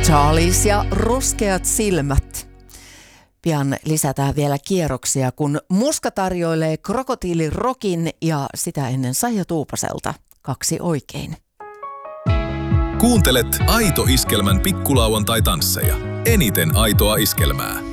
Charlies ja ruskeat silmät. Pian lisätään vielä kierroksia, kun Muska tarjoilee krokotiilirokin ja sitä ennen Saija Tuupaselta 2 oikein. Kuuntelet Aito Iskelmän pikkulauantai-tansseja. Eniten aitoa iskelmää.